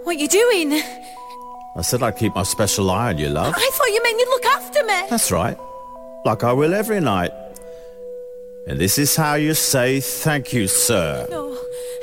What you doing? I said I'd keep my special eye on you, love. I thought you meant you'd look after me. That's right. Like I will every night. And this is how you say thank you, sir. No.